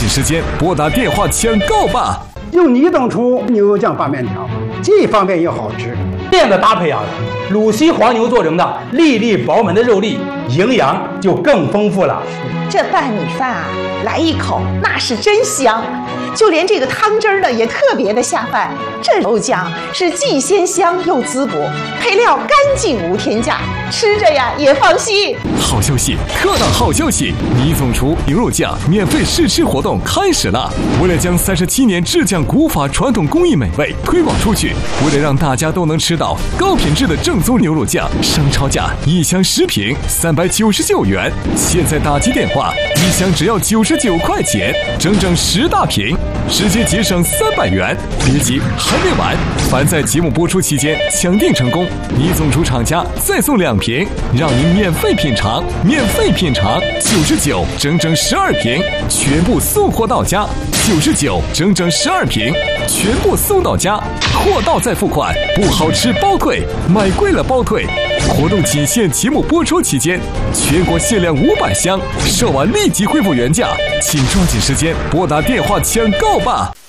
紧时间拨打电话抢购吧！ 用你懂出牛肉酱拌面条，既方便又好吃。 这样的搭配啊，鲁西黄牛做成的粒粒饱满的肉粒，营养就更丰富了。 这拌米饭啊，来一口那是真香，就连这个汤汁儿呢也特别的下饭。这肉酱是既鲜香又滋补，配料干净无添加，吃着呀也放心。 好消息，特大好消息！倪总厨牛肉酱免费试吃活动开始了！为了将37年制酱古法传统工艺美味推广出去，为了让大家都能吃到高品质的正宗牛肉酱，商超价1箱10瓶399元，现在打击电话，1箱只要99块钱，整整10大瓶，直接节省300元。别急，还没完！凡在节目播出期间抢订成功，倪总厨厂家再送2瓶，让您免费品尝，99整整12瓶，全部送货到家，99整整12瓶，全部送到家，货到再付款，不好吃包退，买贵了包退。活动仅限节目播出期间，全国限量500箱，售完立即恢复原价，请抓紧时间拨打电话抢购吧！